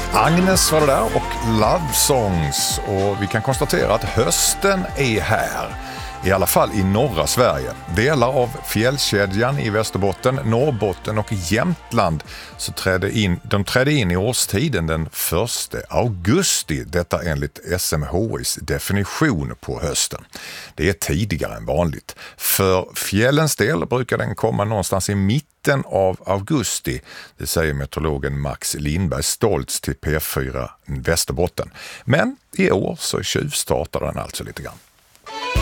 Agnes var det där och Love Songs, och vi kan konstatera att hösten är här. I alla fall i norra Sverige. Delar av fjällkedjan i Västerbotten, Norrbotten och Jämtland så trädde in i årstiden den 1 augusti. Detta enligt SMHIs definition på hösten. Det är tidigare än vanligt. För fjällens del brukar den komma någonstans i mitten av augusti. Det säger meteorologen Max Lindberg stolt till P4 Västerbotten. Men i år så tjuvstartar den alltså lite grann.